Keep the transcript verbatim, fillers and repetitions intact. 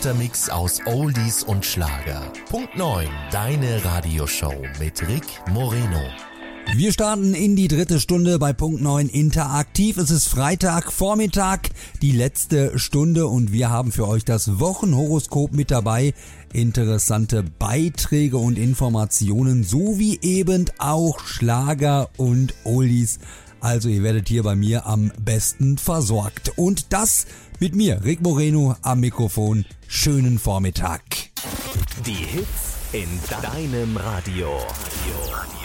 bunter Mix aus Oldies und Schlager. Punkt neun, deine Radioshow mit Rick Moreno. Wir starten in die dritte Stunde bei Punkt neun interaktiv. Es ist Freitag Vormittag, die letzte Stunde und wir haben für euch das Wochenhoroskop mit dabei. Interessante Beiträge und Informationen sowie eben auch Schlager und Oldies. Also ihr werdet hier bei mir am besten versorgt. Und das mit mir, Rick Moreno am Mikrofon. Schönen Vormittag. Die Hits in deinem Radio.